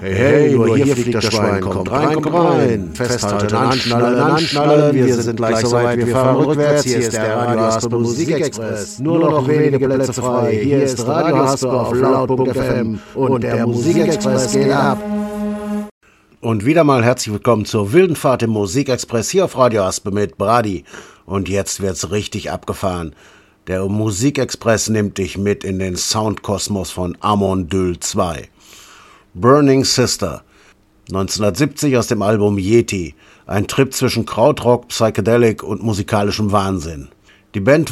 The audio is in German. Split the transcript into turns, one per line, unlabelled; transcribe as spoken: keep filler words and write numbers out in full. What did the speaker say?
Hey, hey, nur hier fliegt das Schwein, kommt rein, kommt rein. Festhalten, anschnallen, anschnallen, wir sind gleich soweit, wir fahren rückwärts. Hier ist der Radio Haspe Musikexpress. Nur noch wenige Plätze frei. Hier ist Radio Haspe auf laut.f m und der Musikexpress geht ab. Und wieder mal herzlich willkommen zur wilden Fahrt im Musikexpress hier auf Radio Haspe mit Brady. Und jetzt wird's richtig abgefahren. Der Musikexpress nimmt dich mit in den Soundkosmos von Amon Düül zwei. Burning Sister, neunzehnhundertsiebzig aus dem Album Yeti, ein Trip zwischen Krautrock, Psychedelic und musikalischem Wahnsinn. Die Band